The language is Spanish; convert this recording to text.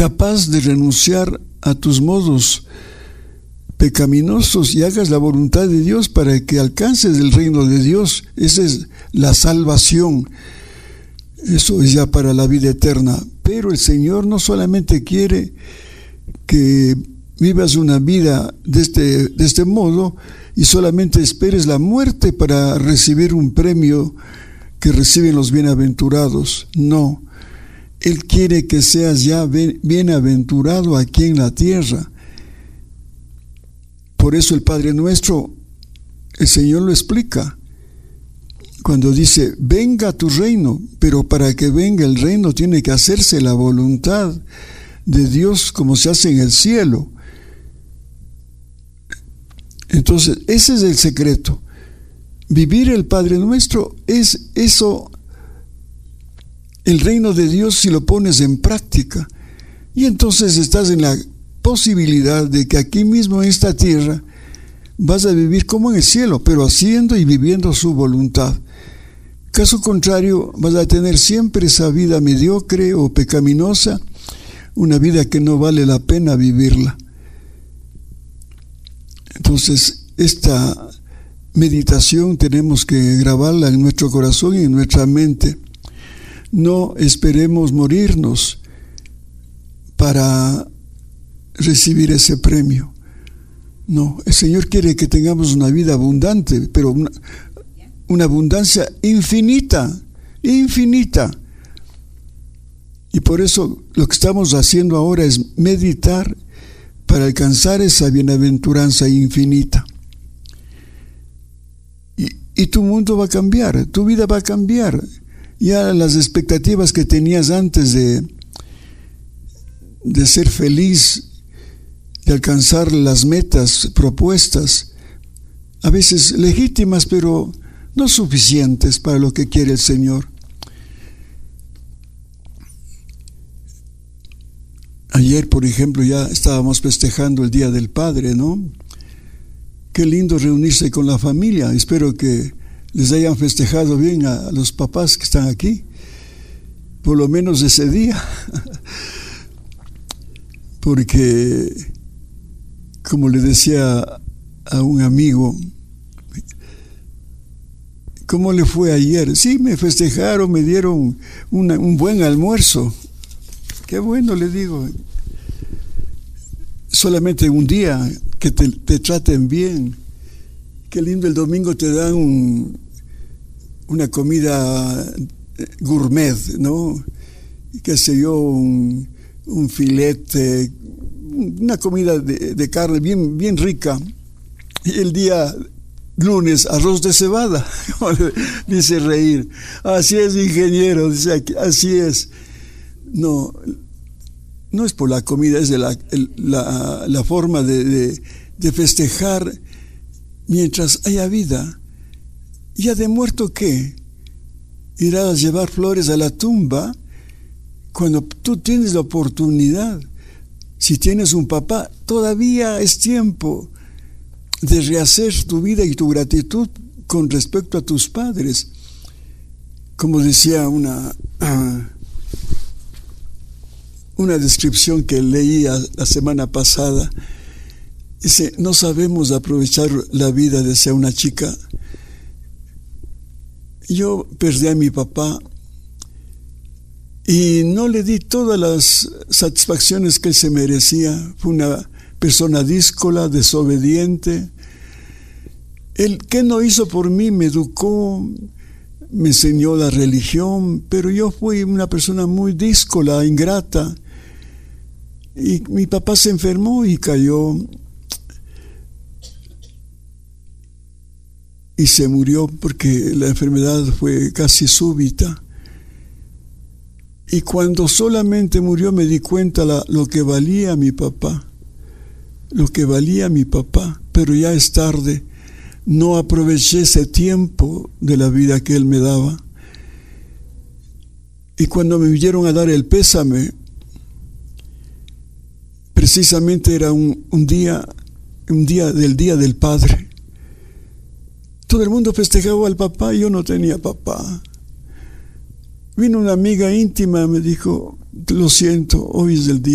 capaz de renunciar a tus modos pecaminosos y hagas la voluntad de Dios para que alcances el reino de Dios. Esa es la salvación. Eso es ya para la vida eterna. Pero el Señor no solamente quiere que vivas una vida de este modo y solamente esperes la muerte para recibir un premio que reciben los bienaventurados. No, Él quiere que seas ya bienaventurado aquí en la tierra. Por eso el Padre Nuestro, el Señor lo explica cuando dice: venga tu reino. Pero para que venga el reino tiene que hacerse la voluntad de Dios como se hace en el cielo. Entonces, ese es el secreto. Vivir el Padre Nuestro es eso, el reino de Dios, si lo pones en práctica. Y entonces estás en la posibilidad de que aquí mismo en esta tierra vas a vivir como en el cielo, pero haciendo y viviendo su voluntad. Caso contrario, vas a tener siempre esa vida mediocre o pecaminosa, una vida que no vale la pena vivirla. Entonces, esta meditación tenemos que grabarla en nuestro corazón y en nuestra mente. No esperemos morirnos para recibir ese premio. No, el Señor quiere que tengamos una vida abundante, pero una abundancia infinita. Y por eso lo que estamos haciendo ahora es meditar para alcanzar esa bienaventuranza infinita. Y tu mundo va a cambiar, tu vida va a cambiar. Ya las expectativas que tenías antes de ser feliz, de alcanzar las metas propuestas, a veces legítimas, pero no suficientes para lo que quiere el Señor. Ayer, por ejemplo, ya estábamos festejando el Día del Padre, ¿no? Qué lindo reunirse con la familia. Espero que les hayan festejado bien a los papás que están aquí, por lo menos ese día. Porque, como le decía a un amigo, ¿cómo le fue ayer? Sí, me festejaron, me dieron un buen almuerzo. Qué bueno, le digo. Solamente un día que te traten bien. Qué lindo, el domingo te dan una comida gourmet, ¿no? Qué sé yo, un filete, una comida de carne bien rica. Y el día lunes, arroz de cebada, dice reír. Así es, ingeniero, dice, así es. No es por la comida, es de la forma de festejar mientras haya vida. ¿Ya de muerto qué? ¿Irás a llevar flores a la tumba? Cuando tú tienes la oportunidad, si tienes un papá, todavía es tiempo de rehacer tu vida y tu gratitud con respecto a tus padres. Como decía una descripción que leí la semana pasada, dice: no sabemos aprovechar la vida, decía una chica. Yo perdí a mi papá y no le di todas las satisfacciones que él se merecía. Fue una persona díscola, desobediente. Él, ¿qué no hizo por mí? Me educó, me enseñó la religión, pero yo fui una persona muy díscola, ingrata. Y mi papá se enfermó y cayó y se murió porque la enfermedad fue casi súbita. Y cuando solamente murió me di cuenta lo que valía mi papá, pero ya es tarde. No aproveché ese tiempo de la vida que él me daba. Y cuando me vinieron a dar el pésame, precisamente era un día del Día del Padre. Todo el mundo festejaba al papá y yo no tenía papá. Vino una amiga íntima, me dijo: lo siento, hoy es el día.